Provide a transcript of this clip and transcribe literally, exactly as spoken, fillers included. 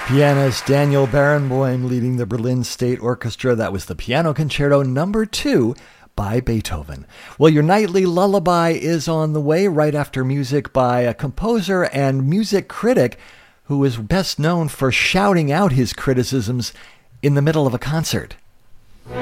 Pianist Daniel Barenboim leading the Berlin State Orchestra. That was the Piano Concerto number two by Beethoven. Well, your nightly lullaby is on the way right after music by a composer and music critic who is best known for shouting out his criticisms in the middle of a concert.